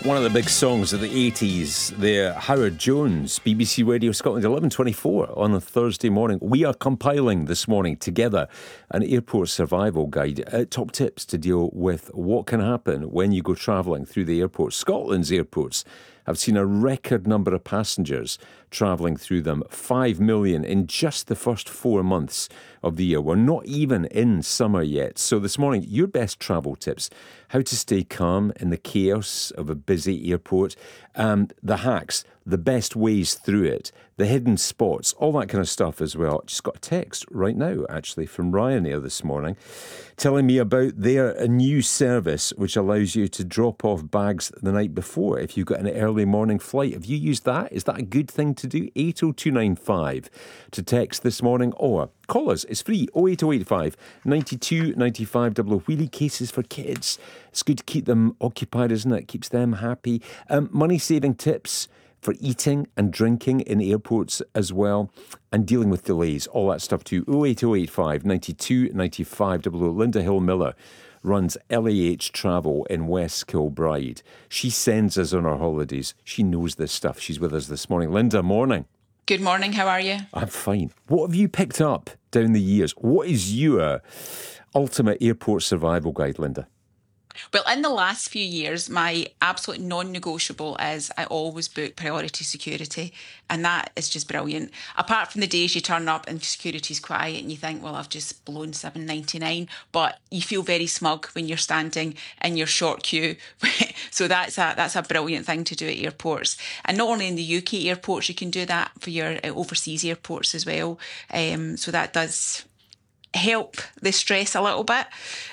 One of the big songs of the 80s, the Howard Jones, BBC Radio Scotland, 11:24 on a Thursday morning. We are compiling this morning together an airport survival guide, top tips to deal with what can happen when you go travelling through the airport. Scotland's airports have seen a record number of passengers travelling through them, 5 million in just the first 4 months of the year. We're not even in summer yet. So this morning, your best travel tips, how to stay calm in the chaos of a busy airport, the hacks, the best ways through it, the hidden spots, all that kind of stuff as well. Just got a text right now, actually, from Ryanair this morning, telling me about their new service which allows you to drop off bags the night before if you've got an early morning flight. Have you used that? Is that a good thing to do? 80295 to text this morning, or call us. It's free, 08085 92 95 00. Wheelie cases for kids. It's good to keep them occupied, isn't it? Keeps them happy. Money-saving tips for eating and drinking in airports as well, and dealing with delays, all that stuff too. 08085 92 95 00. Linda Hill-Miller runs LAH Travel in West Kilbride. She sends us on our holidays. She knows this stuff. She's with us this morning. Linda, morning. Good morning, how are you? I'm fine. What have you picked up down the years? What is your ultimate airport survival guide, Linda? Well, in the last few years, my absolute non-negotiable is I always book priority security, and that is just brilliant. Apart from the days you turn up and security's quiet and you think, well, I've just blown $7.99, but you feel very smug when you're standing in your short queue. So that's a brilliant thing to do at airports. And not only in the UK airports, you can do that for your overseas airports as well. So that does help the stress a little bit.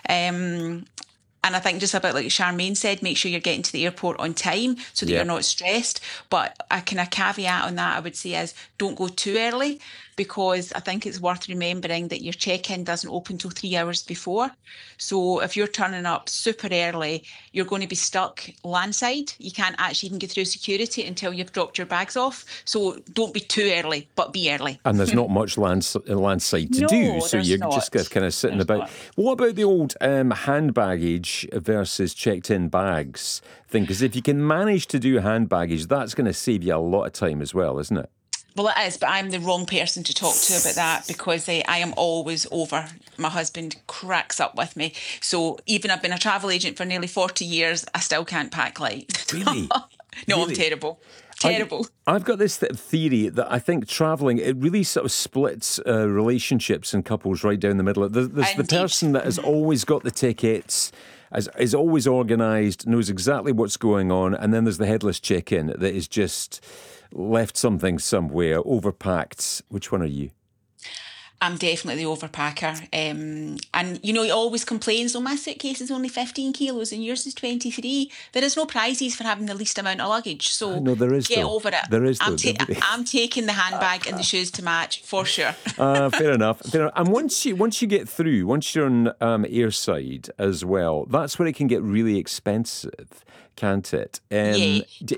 And I think just about like Charmaine said, make sure you're getting to the airport on time so that you're not stressed. But a kind of caveat on that, I would say, is don't go too early, because I think it's worth remembering that your check-in doesn't open till 3 hours before. So if you're turning up super early, you're going to be stuck landside. You can't actually even get through security until you've dropped your bags off. So don't be too early, but be early. And there's not much landside to do, so you're just kind of sitting about. Not. What about the old hand baggage versus checked-in bags thing? Because if you can manage to do hand baggage, that's going to save you a lot of time as well, isn't it? Well, it is, but I'm the wrong person to talk to about that, because I am always over. My husband cracks up with me. So even I've been a travel agent for nearly 40 years, I still can't pack light. Really? No, really? I'm terrible. Terrible. I've got this theory that I think travelling, it really sort of splits relationships and couples right down the middle. There's the person that has always got the tickets, is always organised, knows exactly what's going on, and then there's the headless check-in that is just left something somewhere, overpacked. Which one are you? I'm definitely the overpacker. And, you know, he always complains, oh, my suitcase is only 15 kilos and yours is 23. There is no prizes for having the least amount of luggage. So no, there is, get though. over it. There is, I'm taking the handbag and the shoes to match, for sure. Fair enough. And once you get through, once you're on airside as well, that's where it can get really expensive, can't it?